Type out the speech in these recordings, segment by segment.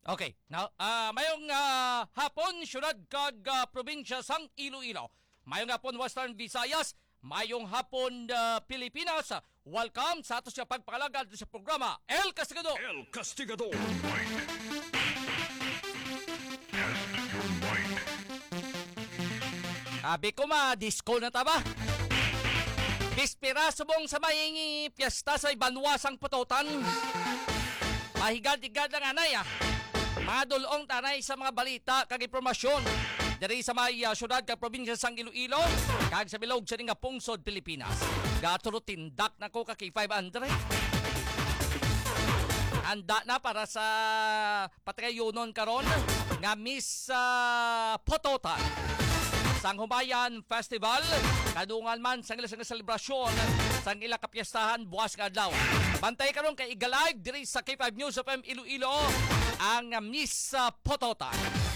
Okay. Now, mayong hapon, syudad kag probinsya sang Iloilo. Mayong hapon, Western Visayas. Mayong hapon, Pilipinas. Welcome sa ato sa pagpakalagad sa programa El Castigador. El Castigador. Test your mind. Abi ko disco na taba. Bispira subong sa may piyesta sa Banwasang Pututan. Mahigad-higad lang anay Mga dulong tanay sa mga balita kag impormasyon diri sa may syudad kag probinsya sang Iloilo kag sa bilog sa nga pungsod Pilipinas. Gaturo tindak na ko ka kay 500. Handa na para sa patayunon karon nga Miss Pututan sang Humayan Festival kadungan man sang ila selebrasyon sang ila kapiyastahan buwas nga adlaw. Bantay karon kay igalive diri sa K5 News FM Iloilo ang Miss Pututan.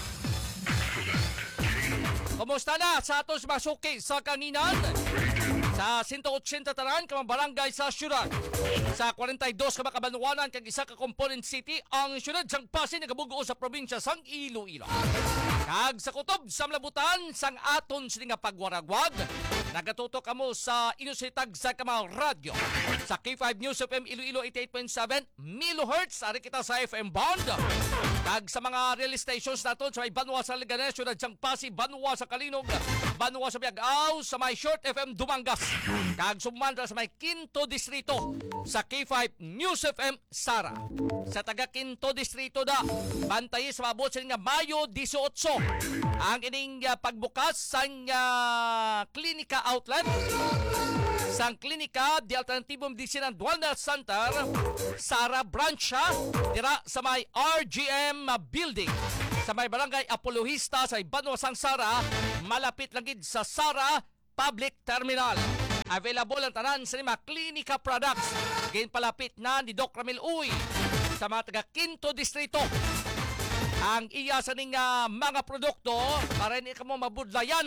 Kumusta na sa atos masuki sa kanginan? Sa 180 tanan ka barangay sa syudad. Sa 42 ka makabanwanan kag isa ka component city ang syudad sang Pasig nagabugo sa probinsya sang Iloilo. Kag sa kutob sa mlabutan sang aton sini nga pagwaragwag nagatuto kamo sa inositag sa kama radyo sa K5 News FM Iloilo 88.7 MHz ari kita sa FM band. Kag sa mga rail stations naton sa may Banwa sa Liganes, syudad sang Pasig, Banwa sa Kalinog, Banwa sa Biagaw, sa may Short FM Dumangas. Kag sumanda sa may Quinto Distrito sa K5 News FM Sara. Sa taga Quinto Distrito da bantay sa mabot sa nga Mayo 18 ang ining pagbukas sang klinika outlet sang klinika di Alternatibong Medicine and Wellness Center Sara Branch dira sa may RGM building sa may barangay Apologista sa Banwa sang Sara, malapit langid sa Sara Public Terminal. Available ang tanan sa mga klinika products. Gain palapit na ni Doc Ramil Uy sa mga taga Quinto Distrito. Ang iya sa ning mga produkto para hindi ka mo mabudlayan.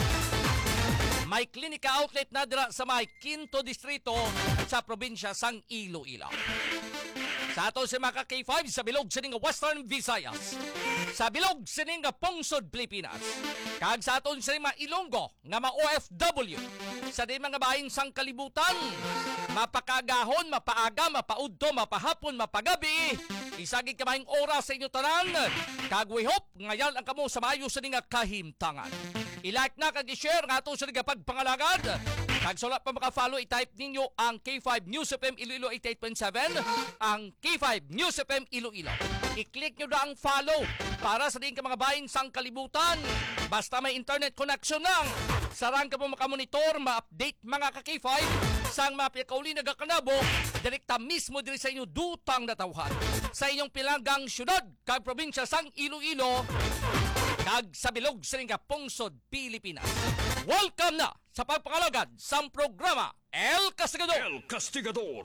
May klinika outlet na dira sa may Quinto Distrito sa probinsya sang Iloilo. Sa ato si mga K5 sa bilog sa ning Western Visayas. Sa bilog sa ning pungsod Pilipinas. Kag sa aton sa mga Ilonggo nga mga OFW sa di mga bahin sang kalibutan. Mapakagahon, mapaaga, mapaudto, mapahapon, mapagabi. Isagig kamahing oras sa inyo tanan. Kag we hope ngayon ang kamo sa mayo sa ning kahimtangan. I-like na kag i-share nga ato sa ning pagpangalagad. Kag sa pa maka-follow, i-type ninyo ang K5 News FM Iloilo 88.7, ang K5 News FM Iloilo. I-click nyo na ang follow para sa din ka mga bayin sang kalibutan. Basta may internet connection lang. Sarang ka po makamonitor, ma-update mga ka-K5 sang mga pinakauli na gakanabo, direkta mismo diri sa inyo dutang natawhan. Sa inyong pilanggang syudad, kag probinsya sang Iloilo, kag sa bilog sa ring pungsod Pilipinas. Welcome na sa pagpangalagad sa programa El Castigador. El Castigador.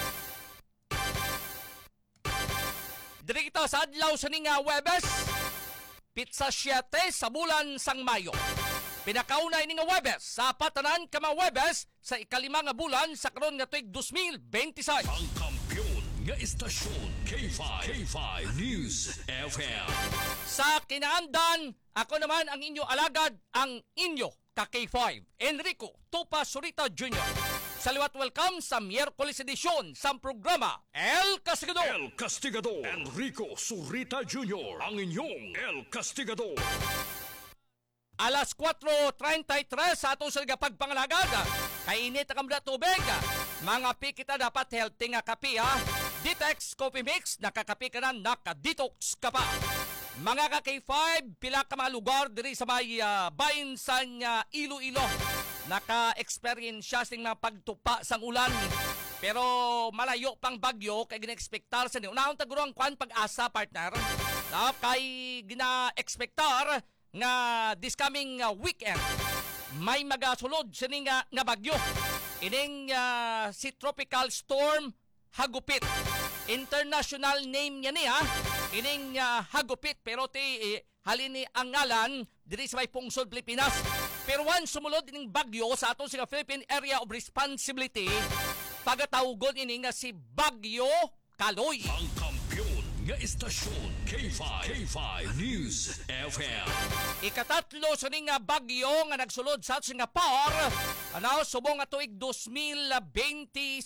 Diri kita sa adlaw sa ning Webes, Pizza 7 sa bulan sang Mayo. Pinakaunay ning Webes sa patanan ka mga Webes sa ikalima nga bulan sa karon nga tuig 2026. Ang kampiyon nga istasyon K5 News FM. Sa kinaandan, ako naman ang inyo alagad, ang inyo ka-K5, Enrico Tupa Surita Jr. Saliwat welcome sa Miyerkules edisyon sa programa El Castigador. El Castigador. Enrico Surita Jr. Ang inyong El Castigador. Alas 4:33 sa atong sa pagpangalagad. Kainit ang kamda tubig. Mga pikita dapat healthy nga kape Ditex Coffee Mix, nakakape ka na, nakadetox ka pa. Mga ka-K5, pila ka mga lugar diri sa may bayin sa Iloilo. Naka-experience siya sing mga pagtupa sang ulan. Pero malayo pang bagyo kay gina-expectar sa niyo. Unahon taguro ang kwan pag-asa, partner. Kay gina-expectar nga this coming weekend may magasulod sa nga bagyo. Ining si Tropical Storm Hagupit. International name niya niya. Ining Hagupit pero halini ang ngalan diri sa may pungsod Pilipinas. Pero once sumulod ining bagyo sa aton sa Philippine Area of Responsibility, pagatawgon ini nga si Bagyo Kaloy. Ang kampiyon nga istasyon K5 News FM. Ikatatlo sa ning bagyo nga nagsulod sa Singapore, subong nga tuig 2026.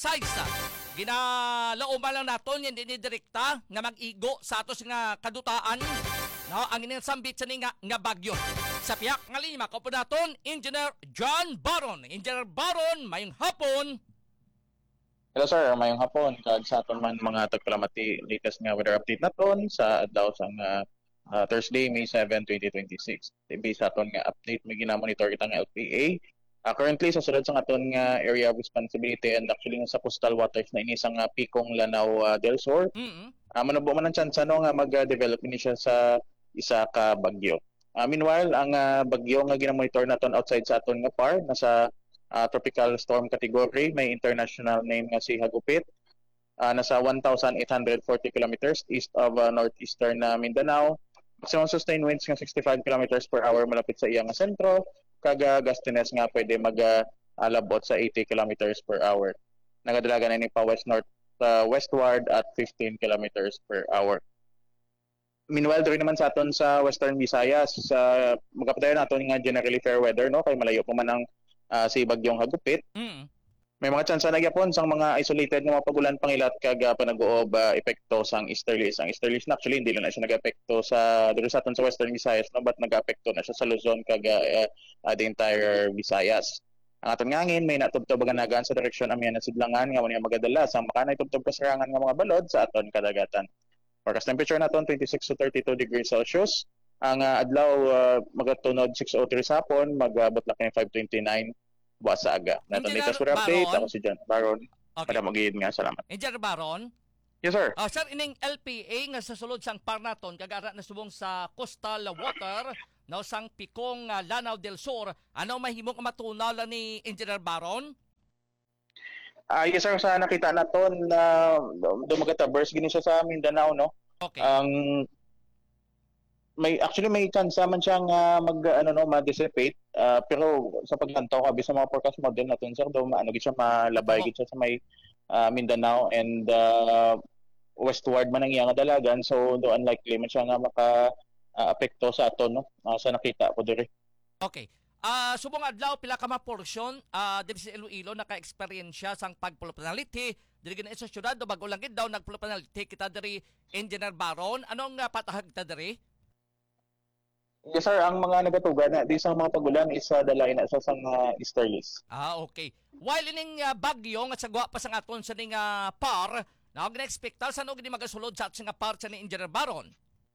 Ginalauman lang naton yan dinidirekta nga mag-igo sa atos nga kadutaan. Ang inisambit sa nga bagyo. Sa piyak nga lima, kaupo naton, Engineer John Baron. Engineer Baron, mayong hapon. Hello sir, mayong hapon. Kag sa aton man mga tagpalamati, latest nga weather update naton sa adlaw sang Thursday, May 7, 2026. Based sa aton nga update, may ginamonitor kita nga LPA. Currently, sa sulod sa aton nga area of responsibility and actually sa coastal waters na ini sang Pikong Lanao del Sur. Manubo man ang chance nga mag-develop ni siya sa isa ka bagyo. Meanwhile, ang bagyo nga ginamonitor naton outside sa aton nga PAR, nasa tropical storm category, may international name nga si Hagupit. Nasa 1,840 kilometers east of northeastern Mindanao. Maximum sustained winds nga 65 kilometers per hour malapit sa iyang sentro. Kaga gustiness nga pwede mag-alabot sa 80 kilometers per hour. Nagadalaga na ni pa westward at 15 kilometers per hour. Meanwhile, doon naman sa aton sa Western Visayas, magkapadayon naton nga generally fair weather, no? Kay malayo pa man ang si Bagyong Hagupit. May mga tsansa na gyapon sang mga isolated nga mga pagulan pangilat kag panag-uob epekto sang easterlies. Ang easterlies na actually hindi lang na siya nag-epekto sa dito sa aton sa Western Visayas, no, but nag-epekto na siya sa Luzon kag the entire Visayas. Ang aton ngangin may natubtob ganagan sa direksyon Amihan at Sidlangan nga mga magadala sang makanay tubtob kasarangan nga mga balod sa aton kadagatan. Forecast temperature naton 26 to 32 degrees Celsius. Ang adlaw magatunod 6:03 sa hapon, mag-abot lang kay 5:29 buwas sa aga. Naton latest weather update ako si John Baron. Okay. Madam Magid nga, salamat. Engineer Baron. Yes sir. Sir, ining LPA nga sa sulod sang PAR naton kagara na subong sa coastal water sang Pikong Lanao del Sur. Ano mahimo ka matunaw ni Engineer Baron? Yes sir, sa nakita naton na dumagatabers gini siya sa Mindanao, no? Okay. May chance man siyang ma-dissipate, pero sa paglantaw abi sa mga forecast model natin sir, daw gid siya malabay gid siya sa may Mindanao and westward man ang iyang dalagan, so do unlikely man siya nga maka-apekto sa aton, no? Sa nakita ko diri. Okay. Subong adlaw pila ka ma-portion diri sa Iloilo naka-experience sang pagpulupnality diri gina sa syudad do bago lang gid daw nagpulupnality kita diri Engineer Baron. Anong patahag ta diri? Yes sir, ang mga nagatugan na di sa mga pagulan is dalain na sa sang easterlies. Okay. While ining bagyo nga sagwa pa sang aton sa ning PAR, na gina-expecta sa gini magasulod sa aton nga PAR sa ni Engineer Baron.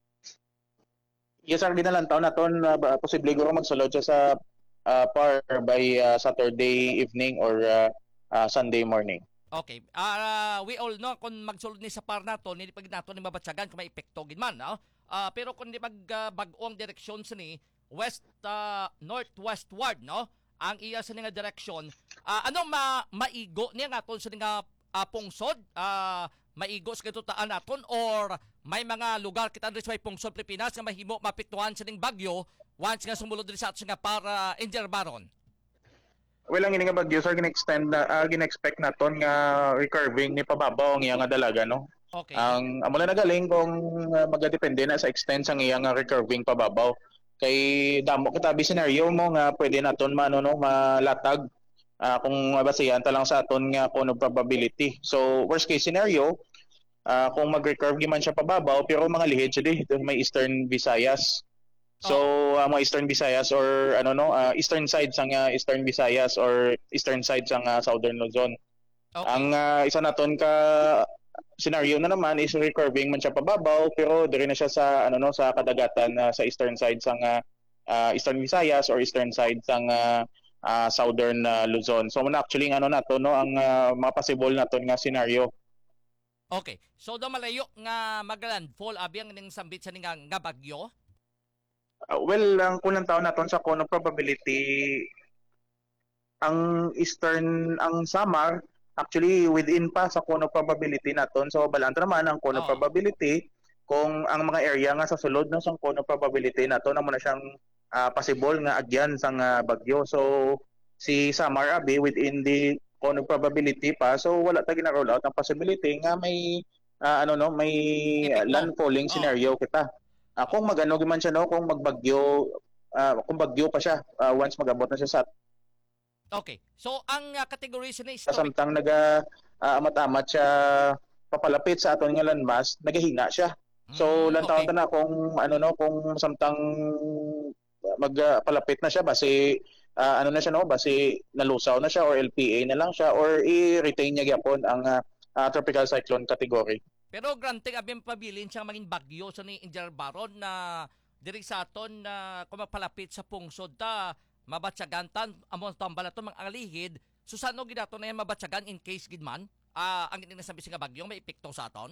Yes sir, ginalantaw naton posible guro magsulod siya sa PAR by Saturday evening or Sunday morning. Okay. We all know kung magsulod ni sa PAR naton, hindi pag naton ni mabatsagan kung may epekto gid man, no? Pero kung di magbag-o ang direksyon sa ni west northwestward, no? Ang iya sa nga direksyon, anong maigo niya naton sa nga pungsod? Maigo sa katutaan naton or may mga lugar kita diri sa may pungsod Pilipinas nga mahimo mapektuhan sa ning bagyo once nga sumulod diri sa aton nga para Engineer Baron? Well, ang ini nga bagyo sir gina-extend na gina-expect naton nga recurving ni pababaw ang iya nga dalaga, no? Okay. Ang amo na nagaling kung magadepende na sa extent sang iyang recurving pababaw. Kay damo kitabi scenario mo nga pwede naton malatag kung mabasehan ta lang sa aton nga kuno probability. So worst case scenario, kung mag-recurve man siya pababaw pero mga lihid siya may Eastern Visayas. So mga Eastern Visayas or eastern side sang Eastern Visayas or eastern side sang Southern Luzon. Okay. Ang isa naton ka scenario na naman is recurving man siya pababaw pero diri na siya sa sa kadagatan sa eastern side sang Eastern Visayas or eastern side sang Southern Luzon. So muna actually ang mga possible naton nga scenario. Okay. So do malayo nga maglandfall abi ang ning sambit sa ning nga bagyo? Well, ang kunang taon naton sa kuno probability ang Samar actually within pa sa kuno probability naton. So balanto naman ang kuno probability kung ang mga area nga sa sulod ng sang kuno probability naton na siyang possible nga agyan sang bagyo. So si Samar abi within the kuno probability pa, so wala ta gina-roll out ang possibility nga may may Epekto. landfalling Oo. scenario kita. Kung magano man siya no, kung magbagyo, kung bagyo pa siya, once magabot na siya sa Okay. So ang categorization ni historic. samtang amat-amat siya papalapit sa aton nga landmass, nagahinga siya. So lantaw Okay. ta na kung kung samtang magpalapit na siya base na siya no, base nalusaw na siya or LPA na lang siya or i-retain niya gyapon ang tropical cyclone category. Pero granting abim pabilin siyang maging bagyo so ni Engineer Baron na diri sa aton na kung mapalapit sa pungsod ta mabatsagantan among tambalaton mga alihid susano gidato na yan mabatsagan in case gid man ang inasabi nga bagyo may epekto sa aton.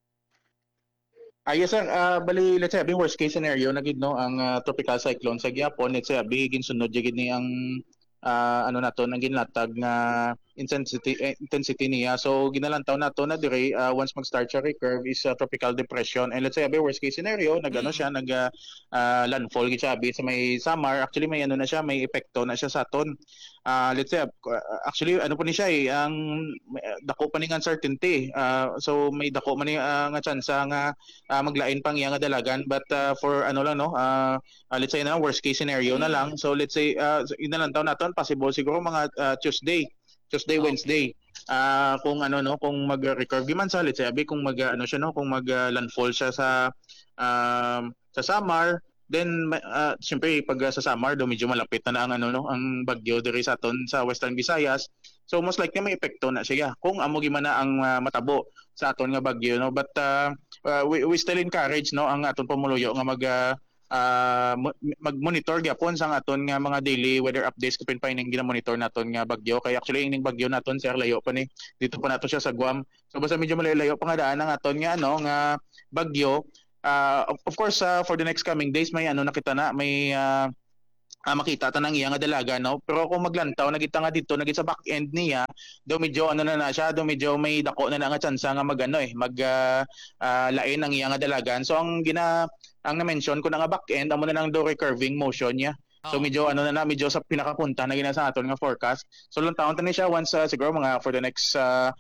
Yes sir, bali let's say worst case scenario na gid no ang tropical cyclone sa gyapon, let's say ginsunod gid ni ang nato ang ginlatag nga intensity niya. So ginalantaw nato na dire once mag-start siya recurve is tropical depression, and let's say worst case scenario nagano siya landfall gid siya sa may Samar. Actually may na siya, may epekto na siya sa aton. Let's say actually po ni siya ang dako pa ni nga uncertainty. So may dako man ni nga chance nga maglain pang iya nga dalagan, but for let's say na worst case scenario na lang. So let's say inalantaw naton possible siguro mga Tuesday, Wednesday. Kung kung mag-recurve man sa let's say kung kung mag-landfall siya sa Samar, then syempre pag sa Samar do medyo malapit na ang ang bagyo diri sa aton sa Western Visayas. So most likely may epekto na siya kung amo man na ang matabo sa aton nga bagyo no. But we still encourage no ang aton pamuluyo nga mag-monitor gyapon sa aton nga mga daily weather updates kapin pa ining gina-monitor naton nga bagyo. Kaya actually ining bagyo naton sir layo pa ni dito pa nato siya sa Guam. So basta medyo malayo pa nga daan ang aton nga nga bagyo. Of course for the next coming days may nakita na may makita ta nang iya nga dalaga no, pero kung maglantaw nagita nga dito nagit sa back end niya do medyo na siya, do medyo may dako na nga chance nga lain ang iya nga dalagan. So ang na-mention ko na nga back end amo na nang do recurving motion niya. So medyo medyo sa pinakapunta na ginasa aton nga forecast. So lantaon ta ni siya once siguro mga for the next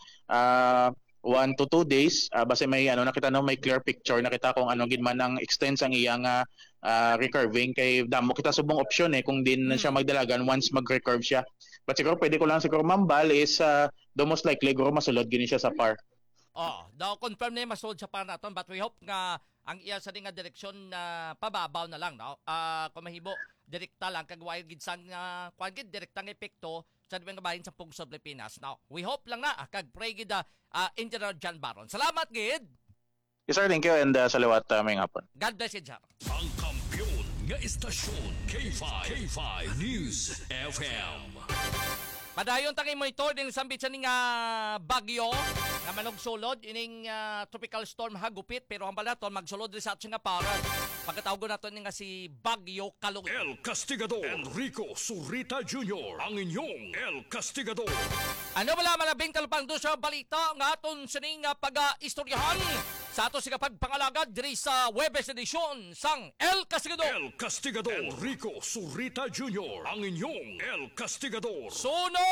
1 to 2 days basta may nakita no, may clear picture nakita kung gid man ang extents ang iyang recurving kay damo kita subong option kung din na siya magdalagan once mag-recurve siya. But siguro pwede ko lang siguro mambal is the most likely siguro masulod gini siya sa par. Daw confirm na masulod sa par naton, but we hope nga ang iya sa nga direksyon na pababaw na lang no. Kung mahibo direkta lang kag wire gid sang kuan gid direktang epekto sa mga bahin sa pungsod Pilipinas. Now, we hope lang na kag pray gid Engineer John Baron. Salamat gid. Yes sir, thank you and salawat may hapon. God bless you, sir. Ang kampiyon nga istasyon K5 News FM. Padayon tanging monitor din sambit sa nga bagyo nga manugsulod ining tropical storm hagupit pero ang balaton magsulod din sa atin nga para pagkatawag naton nga si Bagyo Kalugit. El Castigador Enrico Surita Jr. ang inyong El Castigador. Ano bala malabing talpando sa balita nga aton sining pag-istoryahan sa ato siga pagpangalagad diri sa Webes edisyon sang El Castigador. El Castigador Enrico Surita Jr. ang inyong El Castigador. Sunog!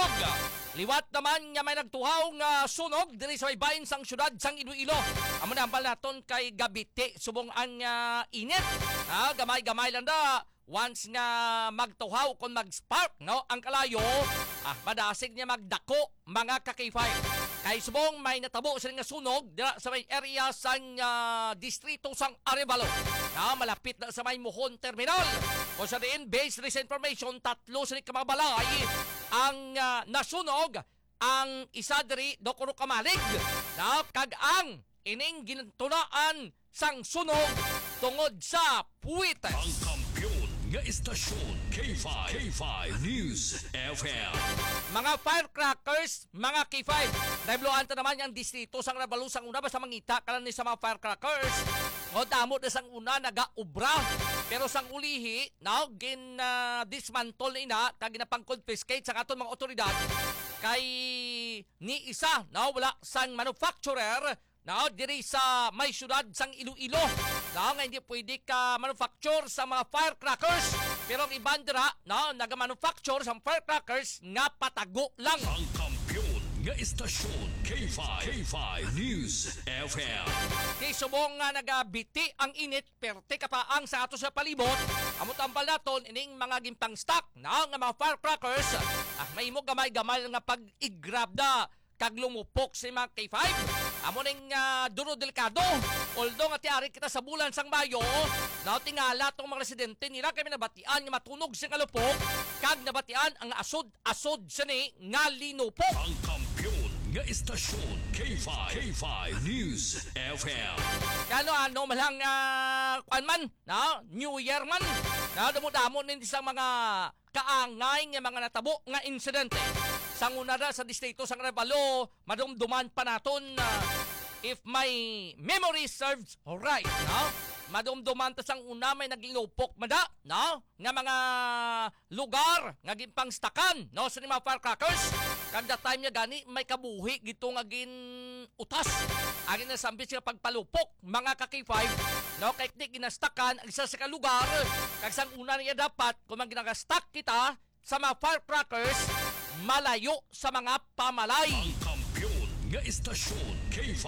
Liwat naman nga may nagtuhaw nga sunog diri sa baybayin sang syudad sang Iloilo. Amo na ambal naton kay gabite subong ang init. Gamay-gamay lang da. Once nga magtuhaw kung mag-spark no ang kalayo, madasig niya magdako mga ka-K5. Kay subong may natabo sa nga sunog dira sa may area sang distrito sang Arevalo. Malapit na sa may Mohon Terminal. Kung sa diin, based recent information, 3 sa mga balay ang nasunog. Ang isa diri dokoro kamalig. Kag ang ining gintunaan sang sunog tungod sa puwites. Ang kampiyon nga istasyon K5 News FM. Mga firecrackers, mga K5. Naibluan ta naman yung distrito sang Arevalo sang una basta mangita kalan ni sa mga firecrackers. O damo na sang una nagaubra. Pero sang ulihi, dismantle na kag ginapang-confiscate sa aton mga otoridad kay ni isa wala sang manufacturer diri sa may syudad sang Iloilo. Nga hindi pwede ka manufacture sa mga firecrackers pero ang ibang dira naga-manufacture sa firecrackers nga patago lang. Ang kampiyon nga istasyon K5 News FM. Di subong nga nagabiti ang init perte kapaang sa ato sa palibot. Amo tambal naton ining mga gimpang stock na nga mga firecrackers. May mo gamay-gamay nga pag-igrabda kag lumupok si mga K5. Amo ning duro delikado. Although nga tiari kita sa bulan sang Mayo, na tingala tong mga residente nila kay nabatian nga matunog sing alupok kag nabatian ang asod sini nga linupok. Ang kampiyon nga istasyon K5 News FM. Ano malang kuan man, na New Year man, na damo-damo nin isang mga kaangay nga mga natabo nga insidente. Sang una sa distrito sang Arevalo, madumduman pa naton if my memory serves right, no? Madumduman ta sang una may naglinupok mada, no? Nga mga lugar nga gimpang stakan, no? Sa mga firecrackers. Kada time niya gani may kabuhi gito nga gin utas. Agin na sambi sila pagpalupok mga ka-K5, no? Kay di ginastakan ang isa sa kalugar. Kag sang una niya dapat kung ginagastack kita sa mga firecrackers, malayo sa mga pamalay. Ang kampiyon nga istasyon K5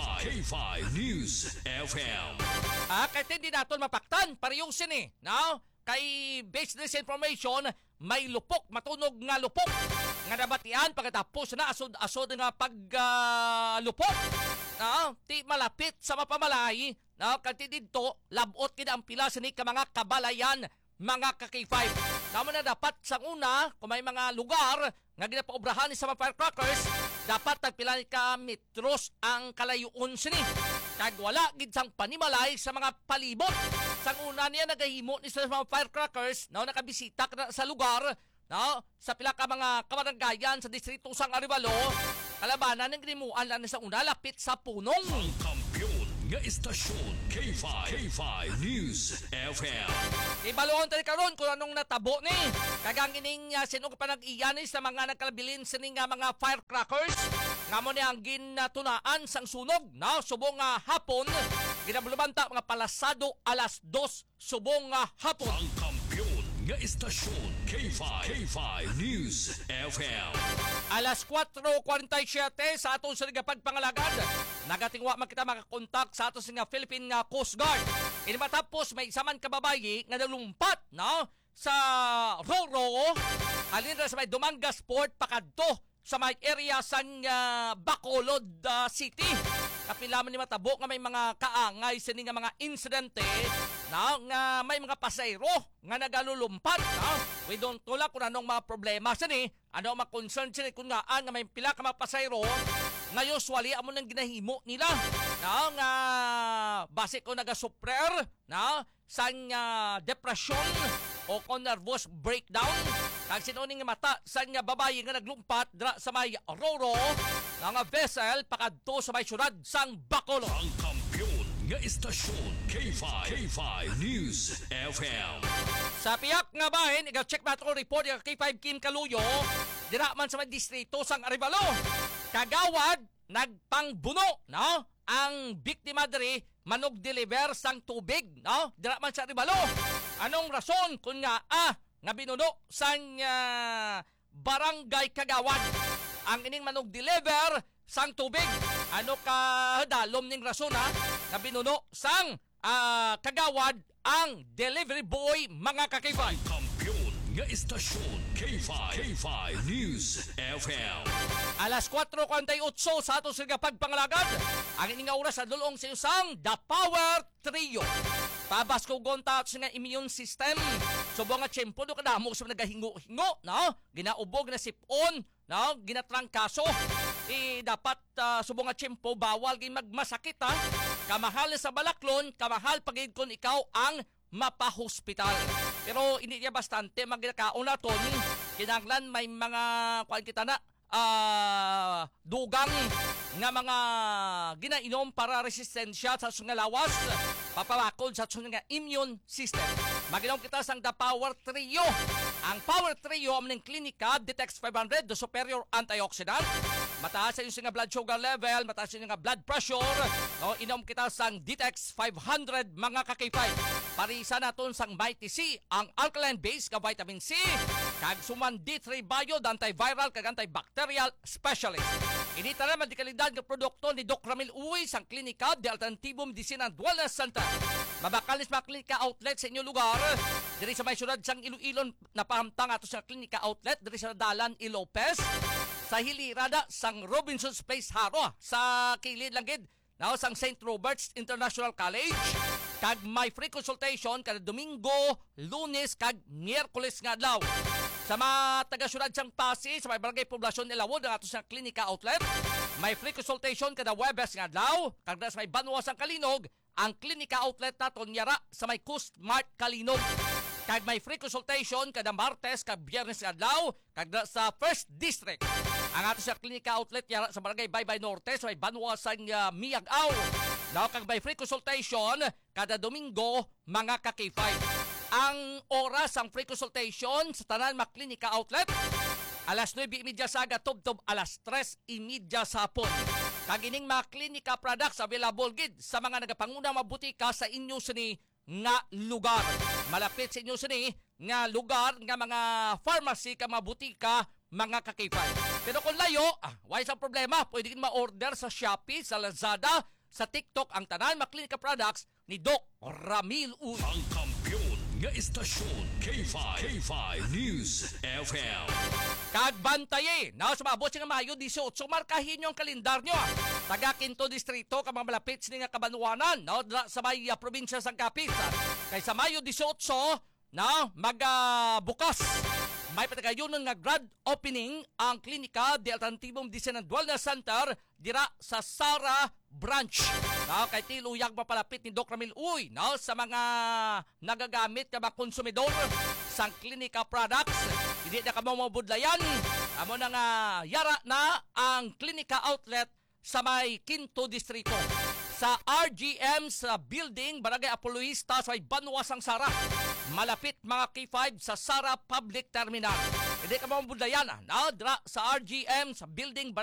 News FM. Kahit hindi natin mapaktan, parehong sini, no? Kay based this information, may lupok, matunog nga lupok. Nga nabatian, pagkatapos na asod nga paglupok. No? Ti malapit sa mapamalay, no? Kanti dito, labot kina ang pila sini ka mga kabalayan, mga ka-K5. Naman na dapat sa una, kung may mga lugar nga ginapaubrahan sa mga firecrackers, dapat tagpila ka metros ang kalayuon sini. Kag wala gid sang panimalay sa mga palibot. Sang una niya nagahimo ni sa mga firecrackers, no, nakabisita ka sa lugar, no, sa pila ka mga kabaranggayan sa distrito sang Arevalo, kalabanan ng grimuan lang sa una lapit sa punong. Ang kampiyon nga istasyon K5 News FM. Ibaluon tayo karon kung anong natabo ni. Kagang ining sinong panag-iyanin sa mga nagkalabilin sa nga mga firecrackers. Nga mo niya ang gintunaan sang sunog na subong hapon. Ginabulubanta mga palasado alas 2 subong hapon. Ang kampiyon nga istasyon K5 News FM. Alas 4:47 sa atong sa pagpangalagad. Nagatingwa man kita makakontak sa atong nga Philippine Coast Guard. Ini matapos may isa man kababayi nga nalumpat, no, sa Roro. Halin ra sa may Dumangas Port pakadto sa may area sa Bacolod City. Kapila man ni matabo nga may mga kaangay sini nga mga insidente, na nga may mga pasayro nga nagalulumpat, no? We don't know kung anong mga problema sini, ano mga concern sini kung nga may pila ka mga pasayro nga usually amo nang ginahimo nila, no? Nga base ko nagasuprer, no, sang depression o kung nervous breakdown. Kag sinuning mata sa nga babae nga naglumpat dra sa may Roro nga vessel pakadto sa may syudad sang Bacolod. Ang kampiyon nga istasyon K5 News FM. Sa piyak nga bahin, ika-check nato ko report yung K5 Kim Kaluyo, dira man sa may distrito sang Arevalo. Kagawad, nagpangbuno, no? Ang biktima diri manog deliver sang tubig, no? Dira man sa Arevalo. Anong rason kung nga nga binuno sang barangay Kagawad ang ining manog deliver sang tubig? Ano ka dalom ning rason nga binuno sang Kagawad ang delivery boy mga ka-K5? Kampiyon nga istasyon K5 News FM. Alas 4:48 sa ato sa pagpangalagad. Ang ining oras sa dulong sa usang The Power Trio. Pabas ko gonta sa nga immune system. Subong nga tiyempo do kadamo sa nagahingo-hingo, no? Ginaubog na sipon, no? Ginatrangkaso. Dapat subong nga tiyempo bawal gyud magmasakit, ha? Kamahal sa balaklon, kamahal pagid kon ikaw ang mapahospital. Pero hindi niya bastante magkaon naton. Kinahanglan may mga kuan kita na dugang nga mga ginainom para resistensya sa sungalawas, papawakod sa nga immune system. Maginom kita sang The Power Trio. Ang Power Trio amning klinika detects 500 the superior antioxidant. Mataas sa yung blood sugar level, mataas sa yung blood pressure. No, inom kita sang Detox 500 mga ka-K5. Parisa naton sang Mighty C, ang alkaline base ka vitamin C, kag suman D3 Bio, antiviral kag antibacterial specialist. Inita naman di kalidad ng produkto ni Doc Ramil Uy sang klinika de Alternativo Medicina and Wellness Center. Mabakalis mga klinika outlet sa inyong lugar. Diri sa may syudad sang Iloilon napahamtang ato sa klinika outlet diri sa Dalan Ilopez. Sa Hilirada sang Robinson's Place Haro sa kilid lang gid now sang St. Robert's International College. Kag may free consultation kada Domingo, Lunes kag Miyerkules nga adlaw. Sa mga taga-syudad sang Pasig, sa may barangay poblasyon ni Lawod ang ato sa klinika outlet, may free consultation kada Webes nga adlaw. Kag sa may Banwa sang Kalinog, ang klinika outlet naton yara sa may Coast Mart Kalinog. Kag may free consultation kada Martes kag Biyernes nga adlaw, kag sa First District. Ang ato sa klinika outlet yara sa barangay Baybay Norte, sa may Banwa sang Miagaw. Now, kag may free consultation kada Domingo, mga ka-K5. Ang oras ang free consultation sa tanan mga klinika outlet, alas 9:30 sa aga, tub-tub alas 3:30 sa hapon. Kag ining mga klinika products available gid sa mga nagapangunang mga butika sa inyo sini nga lugar. Malapit sa inyo sini nga lugar nga mga pharmacy ka mga butika, mga ka-K5. Pero kung layo, why sa problema? Pwede kin ma-order sa Shopee, sa Lazada, sa TikTok ang tanan mga klinika products ni Doc Ramil Uy. Ang kampiyon nga istasyon K5 News FM. Kag bantaye, na sa maabot nga Mayo 18, markahin yung kalendaryo. Taga Quinto Distrito, ka mga malapit sini nga Kabanwanan, no, sa may probinsya sang Capiz. Kay sa Mayo 18, na magbukas. May patagayunon nga grand opening ang klinika de Alternativo Medicina and Wellness Center dira sa Sara Branch. No, kay tiluyag mapalapit ni Doc Ramil Uy, no, sa mga nagagamit ka mga konsumidor sang klinika products. Hindi na ka mabudlayan. Amo na nga yara na ang klinika outlet sa may Quinto Distrito. Sa RGM sa building Barangay Apoloista sa may Banwa sang Sara. Malapit mga K5 sa Sara Public Terminal. Hindi ka mabudlayan. Dra sa RGM sa building